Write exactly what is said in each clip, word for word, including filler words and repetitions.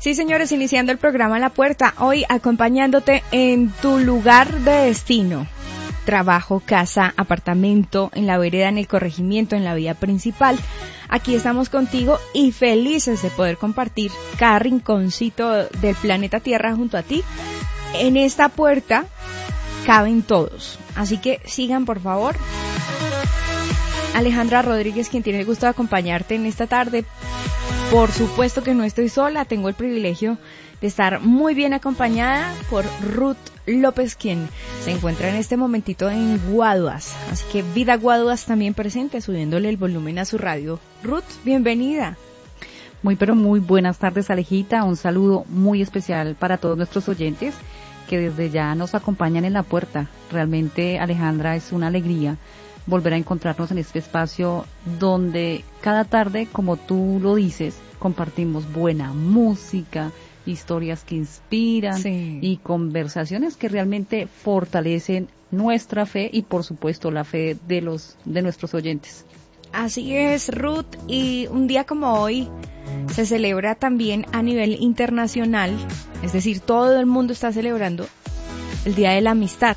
Sí, señores, iniciando el programa La Puerta, hoy acompañándote en tu lugar de destino. Trabajo, casa, apartamento, en la vereda, en el corregimiento, en la vía principal. Aquí estamos contigo y felices de poder compartir cada rinconcito del planeta Tierra junto a ti. En esta puerta caben todos, así que sigan por favor. Alejandra Rodríguez, quien tiene el gusto de acompañarte en esta tarde. Por supuesto que no estoy sola, tengo el privilegio de estar muy bien acompañada por Ruth López, quien se encuentra en este momentito en Guaduas. Así que Vida Guaduas también presente, subiéndole el volumen a su radio. Ruth, bienvenida. Muy pero muy buenas tardes, Alejita. Un saludo muy especial para todos nuestros oyentes que desde ya nos acompañan en la puerta. Realmente, Alejandra, es una alegría volver a encontrarnos en este espacio donde cada tarde, como tú lo dices, compartimos buena música, historias que inspiran, sí, y conversaciones que realmente fortalecen nuestra fe y por supuesto la fe de los de nuestros oyentes. Así es, Ruth, y un día como hoy se celebra también a nivel internacional, es decir, todo el mundo está celebrando el Día de la Amistad.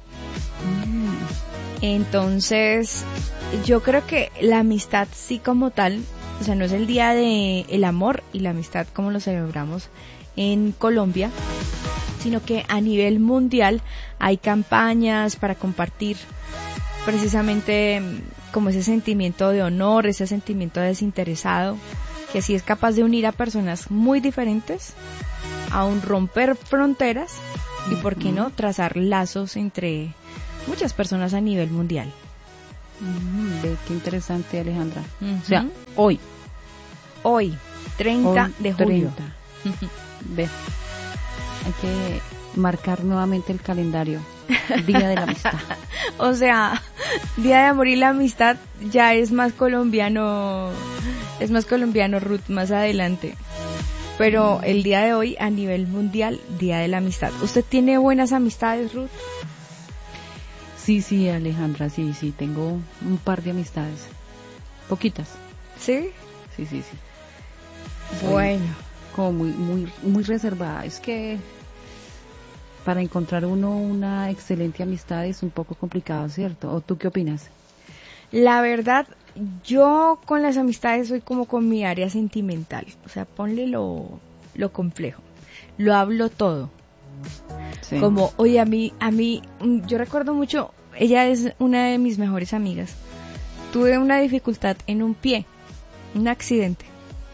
Entonces, yo creo que la amistad sí como tal, o sea, no es el día de el amor y la amistad como lo celebramos en Colombia, sino que a nivel mundial hay campañas para compartir precisamente como ese sentimiento de honor, ese sentimiento desinteresado, que sí es capaz de unir a personas muy diferentes, aún romper fronteras y, ¿por qué no?, trazar lazos entre muchas personas a nivel mundial. Mm, ve, qué interesante, Alejandra. Uh-huh. O sea, hoy. Hoy, treinta hoy, de julio. treinta. Ve, hay que marcar nuevamente el calendario. Día de la Amistad. O sea, Día de Amor y la Amistad ya es más colombiano, es más colombiano, Ruth, más adelante. Pero el día de hoy, a nivel mundial, Día de la Amistad. ¿Usted tiene buenas amistades, Ruth? Sí, sí, Alejandra, sí, sí, tengo un par de amistades, poquitas. ¿Sí? Sí, sí, sí. Soy bueno. Como muy, muy, muy reservada. Es que para encontrar uno una excelente amistad es un poco complicado, ¿cierto? ¿O tú qué opinas? La verdad, yo con las amistades soy como con mi área sentimental. O sea, ponle lo, lo complejo. Lo hablo todo. Sí. Como, oye, a mí, a mí, yo recuerdo mucho, ella es una de mis mejores amigas. Tuve una dificultad en un pie, un accidente.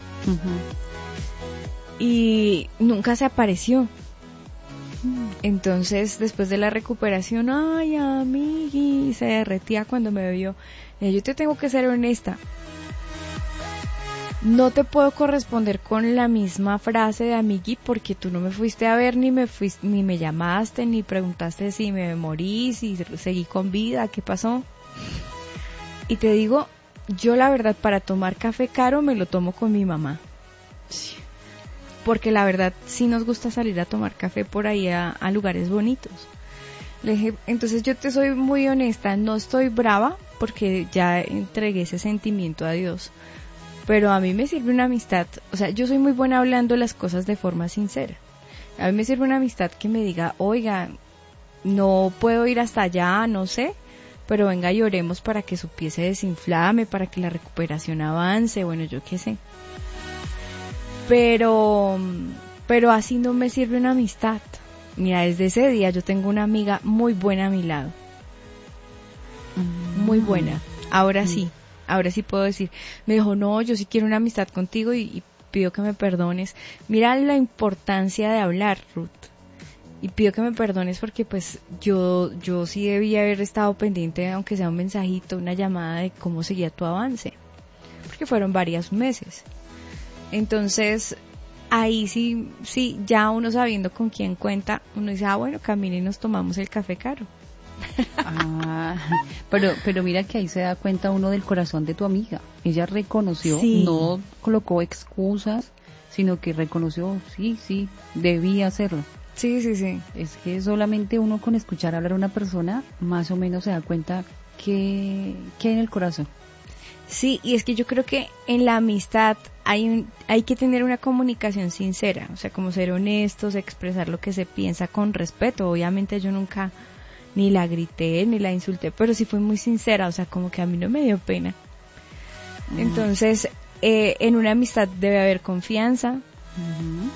Uh-huh. Y nunca se apareció. Uh-huh. Entonces, después de la recuperación, ay, amigui, se derretía cuando me vio. Y yo te tengo que ser honesta. No te puedo corresponder con la misma frase de amigui porque tú no me fuiste a ver, ni me fuiste, ni me llamaste, ni preguntaste si me morí, si seguí con vida, qué pasó. Y te digo, yo la verdad para tomar café caro me lo tomo con mi mamá. Porque la verdad sí nos gusta salir a tomar café por ahí a, a lugares bonitos. Le dije, entonces yo te soy muy honesta, no estoy brava porque ya entregué ese sentimiento a Dios. Pero a mí me sirve una amistad, o sea, yo soy muy buena hablando las cosas de forma sincera. A mí me sirve una amistad que me diga, oiga, no puedo ir hasta allá, no sé, pero venga y oremos para que su pie se desinflame, para que la recuperación avance, bueno, yo qué sé. Pero, pero así no me sirve una amistad. Mira, desde ese día yo tengo una amiga muy buena a mi lado. Muy buena, ahora sí. Ahora sí puedo decir, me dijo, no, yo sí quiero una amistad contigo y, y pido que me perdones. Mira la importancia de hablar, Ruth. Y pido que me perdones porque pues yo yo sí debía haber estado pendiente, aunque sea un mensajito, una llamada de cómo seguía tu avance. Porque fueron varios meses. Entonces, ahí sí, sí, ya uno sabiendo con quién cuenta, uno dice, ah, bueno, camine y nos tomamos el café caro. Ah, pero pero mira que ahí se da cuenta uno del corazón de tu amiga. Ella reconoció, sí, no colocó excusas, sino que reconoció, sí, sí, debía hacerlo. Sí, sí, sí. Es que solamente uno con escuchar hablar a una persona, más o menos se da cuenta que, que hay en el corazón. Sí, y es que yo creo que en la amistad hay un, hay que tener una comunicación sincera, o sea, como ser honestos, expresar lo que se piensa con respeto. Obviamente yo nunca ni la grité ni la insulté, pero sí fui muy sincera, o sea, como que a mí no me dio pena. Uh-huh. Entonces, eh, en una amistad debe haber confianza, uh-huh.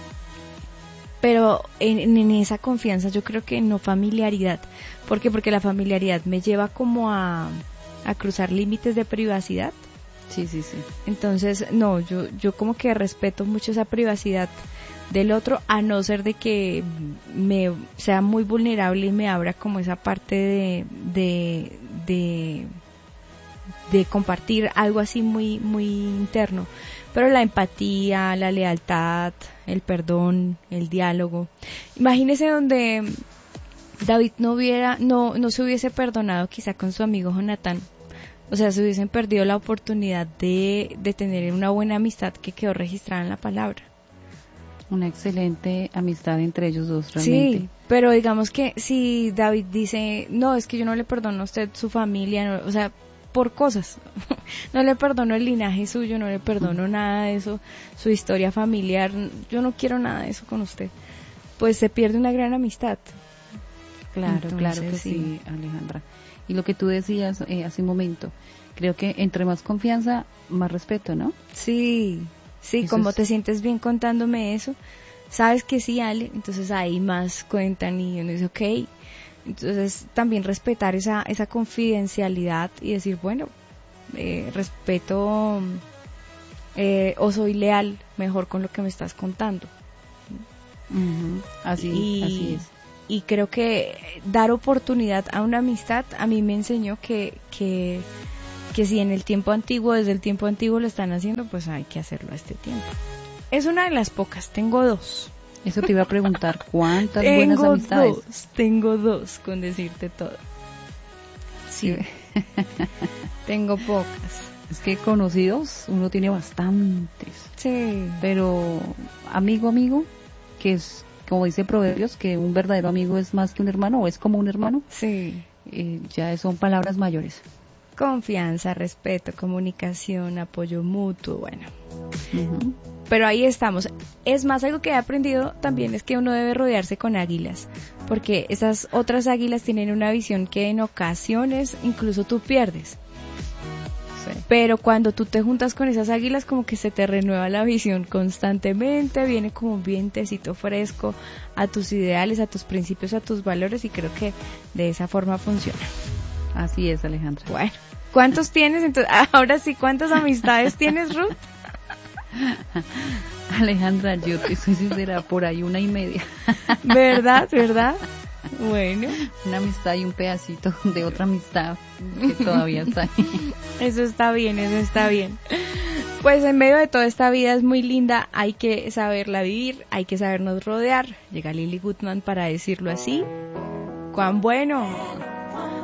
pero en, en esa confianza yo creo que no familiaridad. ¿Por qué? Porque la familiaridad me lleva como a... a cruzar límites de privacidad. Sí, sí, sí. Entonces, no, yo yo como que respeto mucho esa privacidad del otro, a no ser de que me sea muy vulnerable y me abra como esa parte de de de, de compartir algo así muy muy interno. Pero la empatía, la lealtad, el perdón, el diálogo. Imagínese donde David no hubiera, no, no se hubiese perdonado quizá con su amigo Jonathan. O sea, se hubiesen perdido la oportunidad de, de tener una buena amistad que quedó registrada en la palabra. Una excelente amistad entre ellos dos, realmente. Sí, pero digamos que si David dice, no, es que yo no le perdono a usted su familia, no, o sea, por cosas. No le perdono el linaje suyo, no le perdono mm. nada de eso, su historia familiar, yo no quiero nada de eso con usted. Pues se pierde una gran amistad. Claro, Entonces, claro que sí. sí, Alejandra. Y lo que tú decías eh, hace un momento, creo que entre más confianza, más respeto, ¿no? Sí, sí, eso como es... te sientes bien contándome eso, sabes que sí, Ale, entonces ahí más cuentan y uno dice, ok, entonces también respetar esa esa confidencialidad y decir, bueno, eh, respeto eh, o soy leal mejor con lo que me estás contando. Uh-huh. Así, y, así es. Y creo que dar oportunidad a una amistad a mí me enseñó que, que, que si en el tiempo antiguo, desde el tiempo antiguo lo están haciendo, pues hay que hacerlo a este tiempo. Es una de las pocas, tengo dos. Eso te iba a preguntar, ¿cuántas buenas amistades? Tengo dos, tengo dos, con decirte todo. Sí, tengo pocas. Es que conocidos uno tiene bastantes. Sí. Pero amigo, amigo, que es... como dice Proverbios, que un verdadero amigo es más que un hermano, o es como un hermano. Sí. Eh, ya son palabras mayores. Confianza, respeto, comunicación, apoyo mutuo, bueno. Uh-huh. Pero ahí estamos. Es más, algo que he aprendido también es que uno debe rodearse con águilas, porque esas otras águilas tienen una visión que en ocasiones incluso tú pierdes. Sí. Pero cuando tú te juntas con esas águilas, como que se te renueva la visión constantemente, viene como un vientecito fresco a tus ideales, a tus principios, a tus valores, y creo que de esa forma funciona. Así es, Alejandra. Bueno, ¿cuántos tienes? Entonces, ahora sí, ¿cuántas amistades tienes, Ruth? Alejandra, yo te soy sincera, por ahí una y media. ¿Verdad? ¿Verdad? Bueno. Una amistad y un pedacito de otra amistad que todavía está ahí. Eso está bien, eso está bien. Pues en medio de toda esta vida es muy linda, hay que saberla vivir, hay que sabernos rodear. Llega Lily Goodman para decirlo así. ¡Cuán bueno!